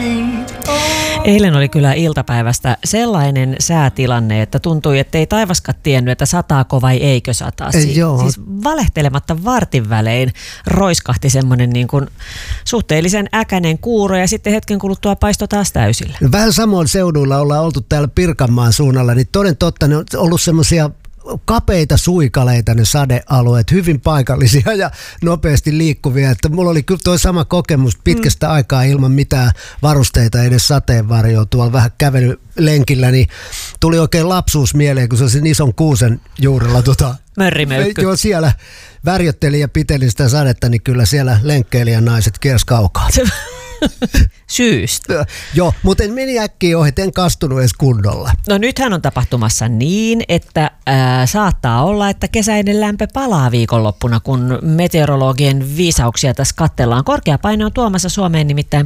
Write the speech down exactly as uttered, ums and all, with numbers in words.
Eilen oli kyllä iltapäivästä sellainen säätilanne, että tuntui, että ei taivaskaan tiennyt, että sataako vai eikö sataa. Si- siis valehtelematta vartin välein roiskahti semmoinen niin kuin suhteellisen äkäinen kuuro ja sitten hetken kuluttua paistoi taas täysillä. Vähän samoin seuduilla ollaan oltu täällä Pirkanmaan suunnalla, niin toden totta ne on ollut semmoisia kapeita suikaleita ne sadealueet, hyvin paikallisia ja nopeasti liikkuvia. Että mulla oli kyllä tuo sama kokemus pitkästä mm. aikaa ilman mitään varusteita, edes sateenvarjoa tuolla vähän kävelylenkillä, niin tuli oikein lapsuus mieleen, kun se oli sen ison kuusen juurella tota, mörrimöykky. Joo, siellä värjötteli ja piteli sitä sadetta, niin kyllä siellä lenkkeilijän naiset kiersi kaukaa. Syystä. Joo, mutta en meni äkkiä ohi, en kastunut edes kunnolla. No nythän on tapahtumassa niin, että ää, saattaa olla, että kesäinen lämpö palaa viikonloppuna, kun meteorologien viisauksia tässä katsellaan. Korkea paine on tuomassa Suomeen nimittäin